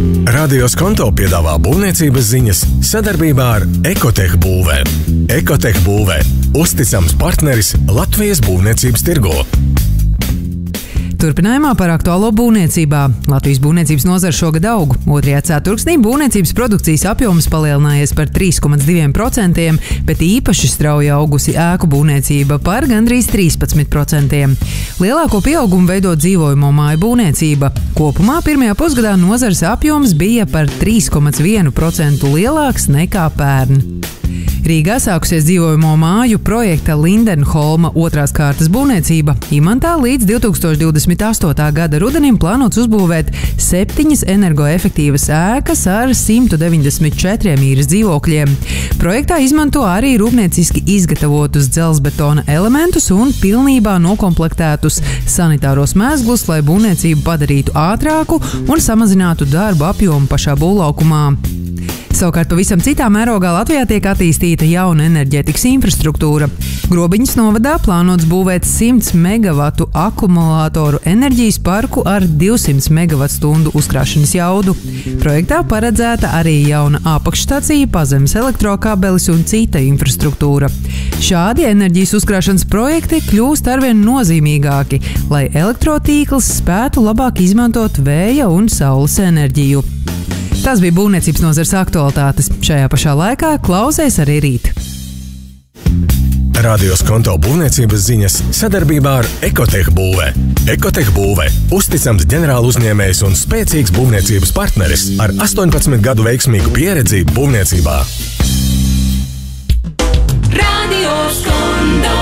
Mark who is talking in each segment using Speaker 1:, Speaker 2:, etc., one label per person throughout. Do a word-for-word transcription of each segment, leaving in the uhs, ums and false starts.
Speaker 1: Radio Skonto piedāvā būvniecības ziņas sadarbībā ar Ekotech būvē. Ekotech būvē – uzticams partneris Latvijas būvniecības tirgū.
Speaker 2: Turpinājumā par aktuālo būvniecībā. Latvijas būvniecības nozare šogad aug. Otrajā ceturksnī būvniecības produkcijas apjoms palielinājies par trīs komats divi procenti, bet īpaši strauji augusi ēku būvniecība par gandrīz trīspadsmit procentiem. Lielāko pieaugumu veido dzīvojamo māju būvniecība. Kopumā pirmajā pusgadā nozares apjoms bija par trīs komats vienu procentu lielāks nekā pērn. Rīgā sākusies dzīvojamo māju projekta Lindenholma otrās kārtas būvniecība. Imantā līdz divi tūkstoši divdesmit astotā gada rudenim plānots uzbūvēt septiņas energoefektīvas ēkas ar simt deviņdesmit četriem īres dzīvokļiem. Projektā izmanto arī rūpnieciski izgatavotus dzelzbetona elementus un pilnībā nokomplektētus sanitāros mēzglus, lai būvniecību padarītu ātrāku un samazinātu darbu apjomu pašā būvlaukumā. Savukārt pavisam citā mērogā Latvijā tiek attīstīta jauna enerģētikas infrastruktūra. Grobiņas novadā plānots būvēt simt megavatu akumulātoru enerģijas parku ar divsimt megawatstundu uzkrāšanas jaudu. Projektā paredzēta arī jauna apakšstacija, pazemes elektrokābelis un cita infrastruktūra. Šādi enerģijas uzkrāšanas projekti kļūst arvien nozīmīgāki, lai elektrotīkls spētu labāk izmantot vēja un saules enerģiju. Tas bija būvniecības nozares aktualitātes. Šajā pašā laikā klausies arī rīt.
Speaker 1: Radio Skonto būvniecības ziņas sadarbībā ar Ekotech būvē. Ekotech būvē – uzticams ģenerāla uzņēmējs un spēcīgs būvniecības partneris ar astoņpadsmit gadu veiksmīgu pieredzi būvniecībā.
Speaker 3: Radio Skonto.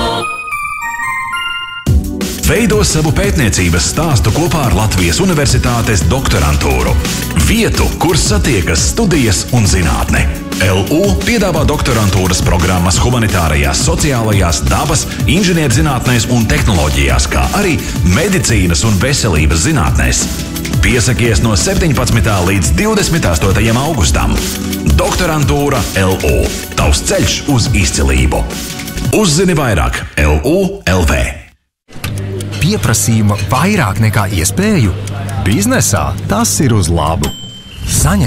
Speaker 4: Veido savu pētniecības stāstu kopā ar Latvijas Universitātes doktorantūru. Vietu, kur satiekas studijas un zinātne. L U piedāvā doktorantūras programmas humanitārajās, sociālajās, dabas, inženierzinātnēs un tehnoloģijās, kā arī medicīnas un veselības zinātnēs. Piesakies no septiņpadsmitā līdz divdesmit astotajam augustam. Doktorantūra L U. Tavs ceļš uz izcilību. Uzzini vairāk L U L V.
Speaker 5: Pieprasījuma vairāk nekā iespēju? Biznesā tas ir uz labu. Saņem